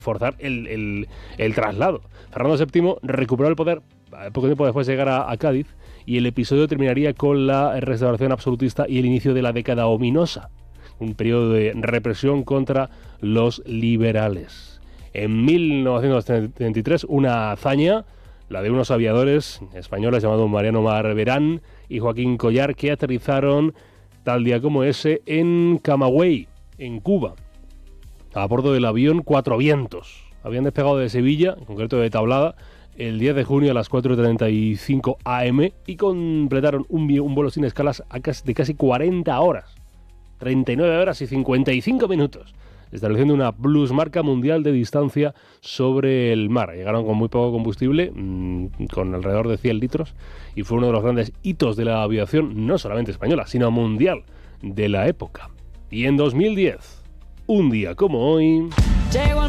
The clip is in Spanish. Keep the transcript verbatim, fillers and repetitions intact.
forzar el, el, el traslado. Fernando séptimo recuperó el poder poco tiempo después de llegar a, a Cádiz, y el episodio terminaría con la restauración absolutista y el inicio de la década ominosa, un periodo de represión contra los liberales. En mil novecientos treinta y tres, una hazaña, la de unos aviadores españoles llamados Mariano Marverán y Joaquín Collar, que aterrizaron tal día como ese en Camagüey, en Cuba, a bordo del avión Cuatro Vientos. Habían despegado de Sevilla, en concreto de Tablada, el diez de junio a las cuatro y treinta y cinco a eme y completaron un, un vuelo sin escalas a casi, de casi cuarenta horas, treinta y nueve horas y cincuenta y cinco minutos, estableciendo una plusmarca mundial de distancia sobre el mar. Llegaron con muy poco combustible, mmm, con alrededor de cien litros, y fue uno de los grandes hitos de la aviación, no solamente española, sino mundial, de la época. Y en dos mil diez, un día como hoy...